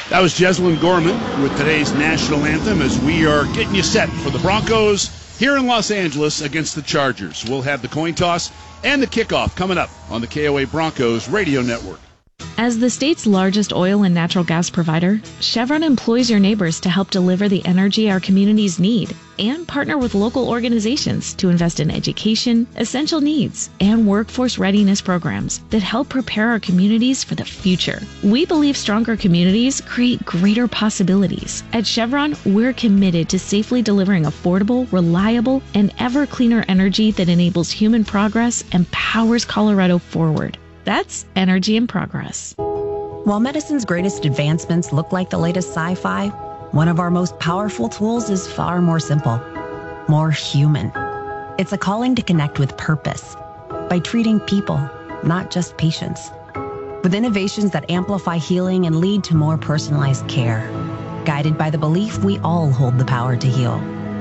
That was Jeslyn Gorman with today's national anthem as we are getting you set for the Broncos here in Los Angeles against the Chargers. We'll have the coin toss and the kickoff coming up on the KOA Broncos radio network. As the state's largest oil and natural gas provider, Chevron employs your neighbors to help deliver the energy our communities need and partner with local organizations to invest in education, essential needs, and workforce readiness programs that help prepare our communities for the future. We believe stronger communities create greater possibilities. At Chevron, we're committed to safely delivering affordable, reliable, and ever cleaner energy that enables human progress and powers Colorado forward. That's energy in progress. While medicine's greatest advancements look like the latest sci-fi, one of our most powerful tools is far more simple, more human. It's a calling to connect with purpose by treating people, not just patients, with innovations that amplify healing and lead to more personalized care, guided by the belief we all hold the power to heal.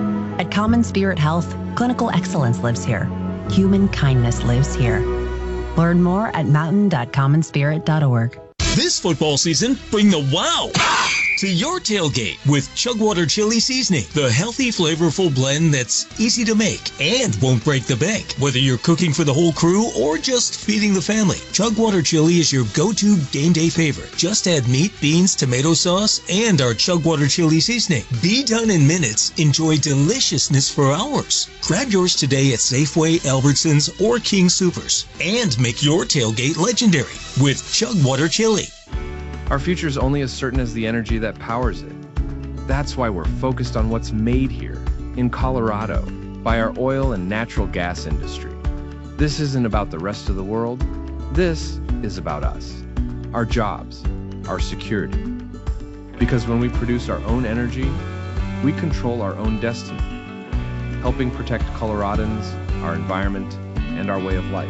At Common Spirit Health, clinical excellence lives here. Human kindness lives here. Learn more at mountain.commonspirit.org. This football season, bring the wow to your tailgate with Chugwater Chili Seasoning, the healthy, flavorful blend that's easy to make and won't break the bank. Whether you're cooking for the whole crew or just feeding the family, Chugwater Chili is your go-to game day favorite. Just add meat, beans, tomato sauce, and our Chugwater Chili Seasoning. Be done in minutes. Enjoy deliciousness for hours. Grab yours today at Safeway, Albertsons, or King Soopers. And make your tailgate legendary with Chugwater Chili. Our future is only as certain as the energy that powers it. That's why we're focused on what's made here, in Colorado, by our oil and natural gas industry. This isn't about the rest of the world. This is about us, our jobs, our security. Because when we produce our own energy, we control our own destiny, helping protect Coloradans, our environment, and our way of life.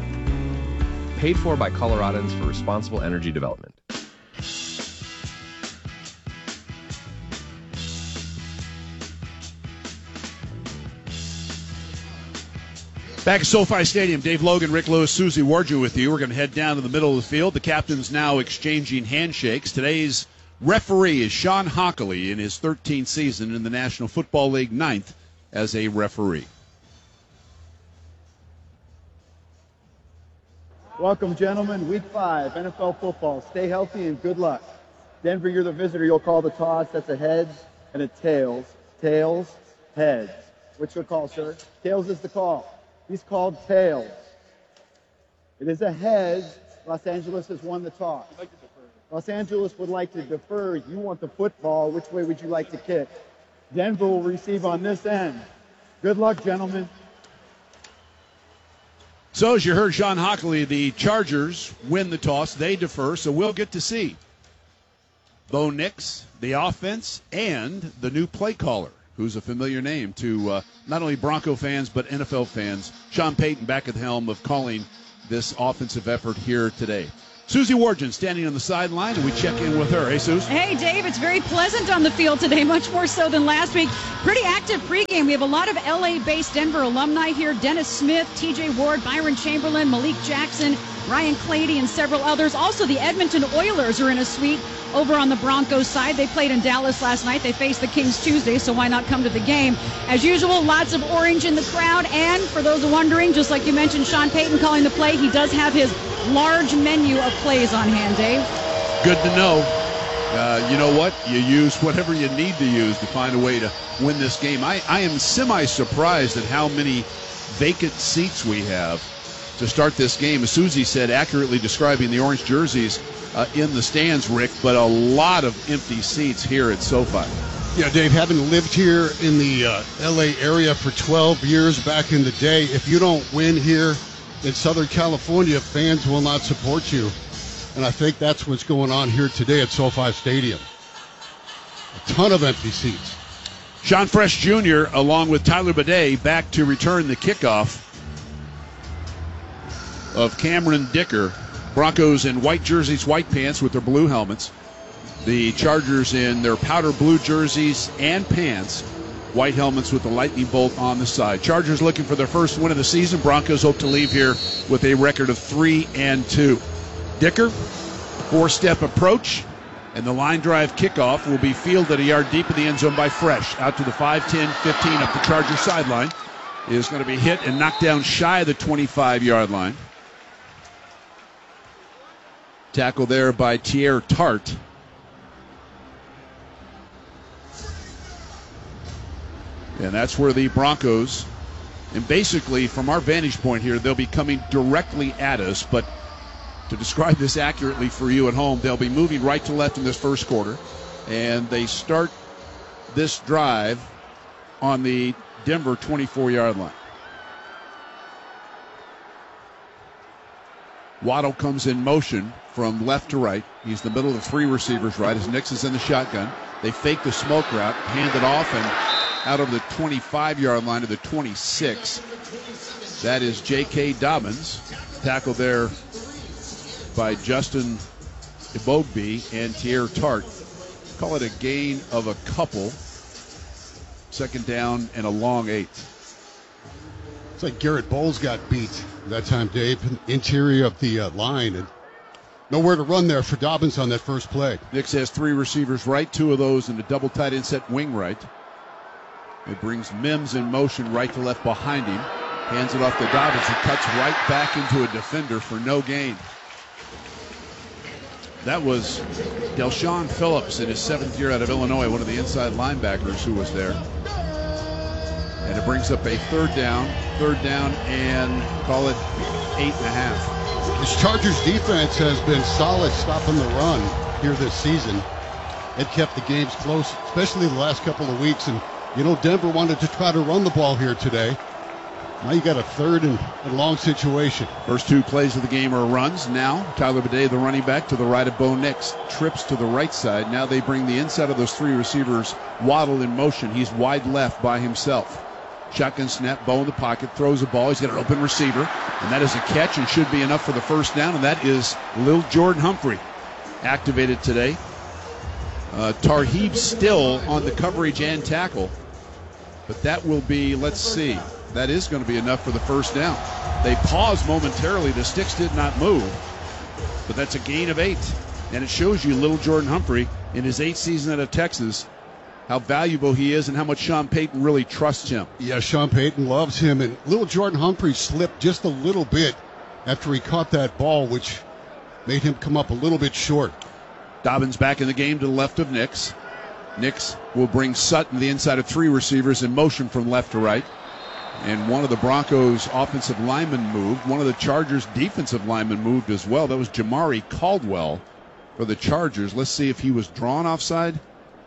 Paid for by Coloradans for Responsible Energy Development. Back at SoFi Stadium, Dave Logan, Rick Lewis, Susie Warju with you. We're going to head down to the middle of the field. The captains now exchanging handshakes. Today's referee is Sean Hockley in his 13th season in the National Football League, 9th as a referee. Welcome, gentlemen. Week 5, NFL football. Stay healthy and good luck. Denver, you're the visitor. You'll call the toss. That's a heads and a tails. Tails, heads. What's your call, sir? Tails is the call. He's called tails. It is a heads. Los Angeles has won the toss. Los Angeles would like to defer. You want the football. Which way would you like to kick? Denver will receive on this end. Good luck, gentlemen. So, as you heard Sean Hockley, the Chargers win the toss. They defer, so we'll get to see Bo Nix, the offense, and the new play caller, who's a familiar name to not only Bronco fans but NFL fans. Sean Payton back at the helm of calling this offensive effort here today. Susie Warju standing on the sideline, and we check in with her. Hey, Susie. Hey, Dave. It's very pleasant on the field today, much more so than last week. Pretty active pregame. We have a lot of L.A.-based Denver alumni here. Dennis Smith, T.J. Ward, Byron Chamberlain, Malik Jackson, Ryan Clady, and several others. Also, the Edmonton Oilers are in a suite over on the Broncos side. They played in Dallas last night. They faced the Kings Tuesday, so why not come to the game? As usual, lots of orange in the crowd. And for those wondering, just like you mentioned, Sean Payton calling the play. He does have his large menu of plays on hand, Dave. Good to know. You know what? You use whatever you need to use to find a way to win this game. I am semi-surprised at how many vacant seats we have to start this game. As Susie said, accurately describing the orange jerseys in the stands, Rick, but a lot of empty seats here at SoFi. Yeah, Dave, having lived here in the L.A. area for 12 years back in the day, if you don't win here in Southern California, fans will not support you. And I think that's what's going on here today at SoFi Stadium. A ton of empty seats. Sean Fresh Jr., along with Tyler Bidet, back to return the kickoff of Cameron Dicker. Broncos in white jerseys, white pants with their blue helmets. The Chargers in their powder blue jerseys and pants, white helmets with the lightning bolt on the side. Chargers looking for their first win of the season. Broncos hope to leave here with a record of 3-2. Dicker, four-step approach, And the line drive kickoff will be fielded a yard deep in the end zone by Fresh. Out to the 5, 10, 15 up the Charger sideline. Is going to be hit and knocked down shy of the 25-yard line. Tackle there by Tier Tart. And that's where the Broncos, and basically from our vantage point here, they'll be coming directly at us. But to describe this accurately for you at home, they'll be moving right to left in this first quarter. And they start this drive on the Denver 24-yard line. Waddle comes in motion from left to right. He's the middle of the three receivers right as Nix is in the shotgun. They fake the smoke route, hand it off, and out of the 25-yard line to the 26. That is J.K. Dobbins. Tackled there by Justin Ebogbe and Tier Tart. Call it a gain of a couple. Second down and a long 8. It's like Garrett Bowles got beat that time, Dave. Interior of the line. And nowhere to run there for Dobbins on that first play. Nix has three receivers right, two of those in a double tight end set wing right. It brings Mims in motion right to left behind him. Hands it off to Dobbins, who cuts right back into a defender for no gain. That was Delshawn Phillips in his 7th year out of Illinois, one of the inside linebackers who was there. And it brings up a third down, and call it 8.5. This Chargers defense has been solid stopping the run here this season. It kept the games close, especially the last couple of weeks. And, you know, Denver wanted to try to run the ball here today. Now you got a third and long situation. First two plays of the game are runs. Now Tyler Bidet, the running back, to the right of Bo Nix, trips to the right side. Now they bring the inside of those three receivers, Waddle in motion. He's wide left by himself. Shotgun snap, Bo in the pocket, throws the ball. He's got an open receiver, and that is a catch and should be enough for the first down, and that is Lil Jordan Humphrey activated today. Tarheeb still on the coverage and tackle, but that will be, let's see, that is going to be enough for the first down. They paused momentarily. The sticks did not move, but that's a gain of 8, and it shows you Lil Jordan Humphrey in his 8th season out of Texas, how valuable he is and how much Sean Payton really trusts him. Yeah, Sean Payton loves him. And little Jordan Humphrey slipped just a little bit after he caught that ball, which made him come up a little bit short. Dobbins back in the game to the left of Nix. Nix will bring Sutton, the inside of three receivers, in motion from left to right. And one of the Broncos' offensive linemen moved. One of the Chargers' defensive linemen moved as well. That was Jamari Caldwell for the Chargers. Let's see if he was drawn offside.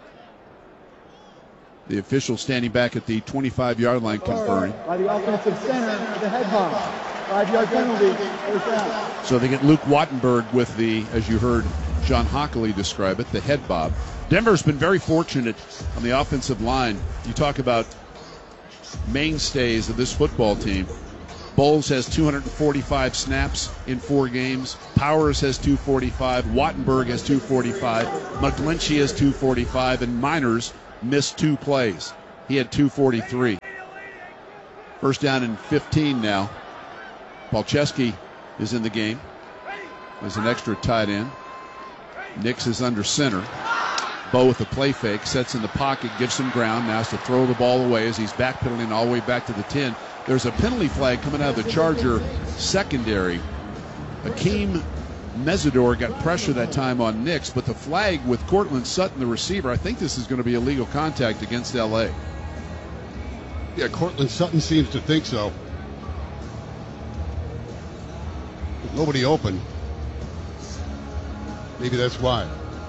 The official standing back at the 25-yard line confirming. By the offensive center, the head bob. 5-yard penalty. First down. So they get Luke Wattenberg with the, as you heard John Hockley describe it, the head bob. Denver's been very fortunate on the offensive line. You talk about mainstays of this football team. Bowles has 245 snaps in 4 games. Powers has 245. Wattenberg has 245. McGlinchey has 245. And Miners missed 2 plays. He had 243. First down and 15 now. Palczewski is in the game as an extra tight end. Nix is under center. Bo with the play fake, sets in the pocket, gives some ground, now has to throw the ball away as he's backpedaling all the way back to the 10. There's a penalty flag coming out of the Charger secondary. Akeem Mesidor got pressure that time on Nix, but the flag with Cortland Sutton, the receiver, I think this is going to be illegal contact against L.A. Yeah, Cortland Sutton seems to think so. Nobody open. Maybe that's why.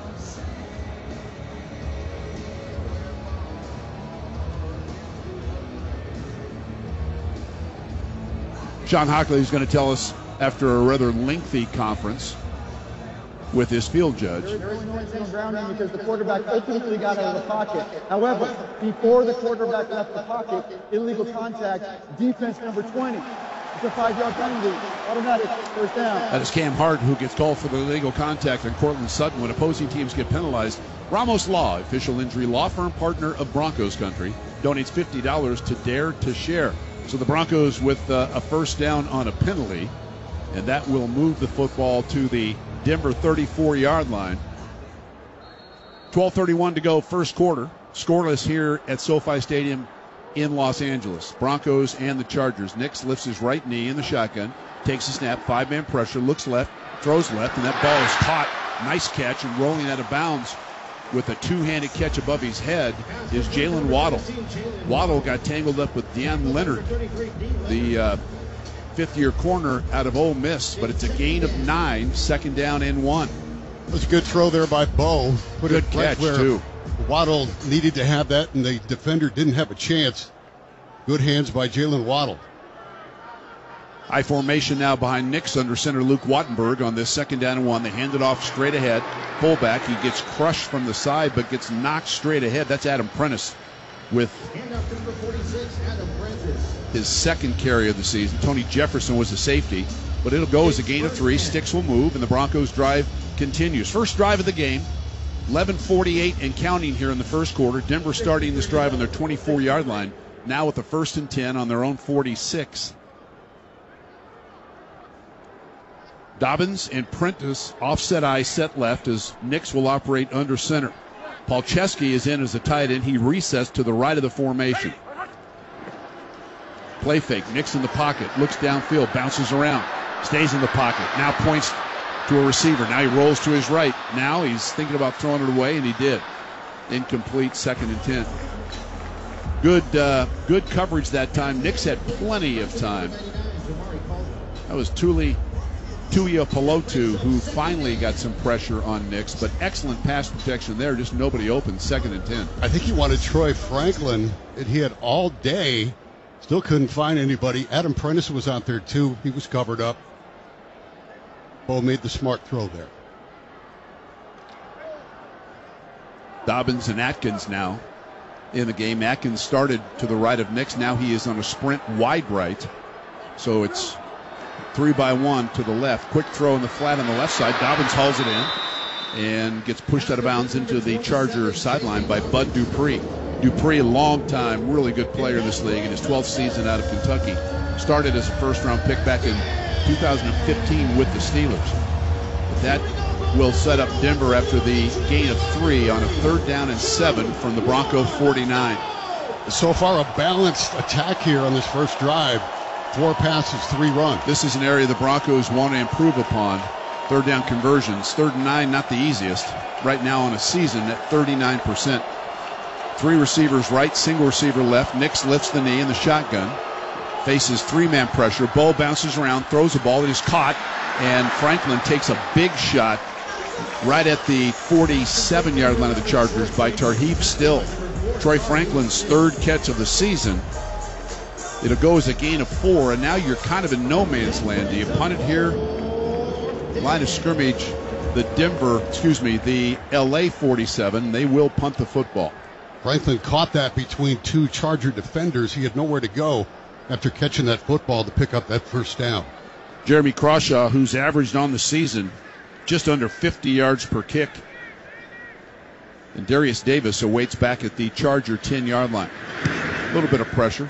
John Hockley is going to tell us after a rather lengthy conference with his field judge. There was no grounding because the quarterback ultimately got out of the pocket. However, before the quarterback left the pocket, illegal contact, defense number 20. It's a 5-yard penalty. Automatic first down. That is Cam Hart who gets called for the illegal contact on Cortland Sutton when opposing teams get penalized. Ramos Law, official injury law firm partner of Broncos Country, donates $50 to Dare to Share. So the Broncos with a first down on a penalty, and that will move the football to the Denver 34-yard line. 12:31 to go, first quarter. Scoreless here at SoFi Stadium in Los Angeles. Broncos and the Chargers. Nix lifts his right knee in the shotgun, takes a snap, 5-man pressure, looks left, throws left, and that ball is caught. Nice catch, and rolling out of bounds with a two-handed catch above his head is Jalen Waddle. Waddle got tangled up with Deion Leonard, the fifth-year corner out of Ole Miss, but it's a gain of 9, second down and 1. It was a good throw there by Bo. Good catch, too. Waddle needed to have that, and the defender didn't have a chance. Good hands by Jalen Waddle. High formation now behind Nix under center Luke Wattenberg on this second down and 1. They hand it off straight ahead. Fullback, he gets crushed from the side but gets knocked straight ahead. That's Adam Prentice with his second carry of the season. Tony Jefferson was the safety, but it'll go as a gain of 3. Sticks will move, and the Broncos drive continues. First drive of the game, 11:48 and counting here in the first quarter. Denver starting this drive on their 24-yard line, now with a 1st and 10 on their own 46. Dobbins and Prentice offset eye set left as Nix will operate under center. Palczewski is in as a tight end. He recessed to the right of the formation. Play fake. Nix in the pocket. Looks downfield. Bounces around. Stays in the pocket. Now points to a receiver. Now he rolls to his right. Now he's thinking about throwing it away, and he did. Incomplete, 2nd and 10. Good coverage that time. Nix had plenty of time. That was Tuia Pelotu who finally got some pressure on Nix, but excellent pass protection there. Just nobody open, 2nd and 10. I think he wanted Troy Franklin, and he had all day. Still couldn't find anybody. Adam Prentice was out there too. He was covered up. Bo made the smart throw there. Dobbins and Atkins now in the game. Atkins started to the right of Nix. Now he is on a sprint wide right. So it's 3-by-1 to the left. Quick throw in the flat on the left side. Dobbins hauls it in and gets pushed out of bounds into the Charger sideline by Bud Dupree. Dupree, a long time, really good player in this league in his 12th season out of Kentucky. Started as a first-round pick back in 2015 with the Steelers. But that will set up Denver after the gain of 3 on a 3rd down and 7 from the Bronco 49. So far, a balanced attack here on this first drive. 4 passes, 3 runs. This is an area the Broncos want to improve upon. 3rd down conversions. 3rd and 9, not the easiest. Right now on a season at 39%. 3 receivers right, single receiver left. Nix lifts the knee in the shotgun. Faces 3-man pressure. Bo bounces around, throws the ball. It is caught, and Franklin takes a big shot right at the 47-yard line of the Chargers by Tarheeb Still. Troy Franklin's 3rd catch of the season. It'll go as a gain of 4, and now you're kind of in no man's land. Do you punt it here? Line of scrimmage, the LA 47. They will punt the football. Franklin caught that between 2 Charger defenders. He had nowhere to go after catching that football to pick up that first down. Jeremy Crawshaw, who's averaged on the season just under 50 yards per kick. And Darius Davis awaits back at the Charger 10-yard line. A little bit of pressure.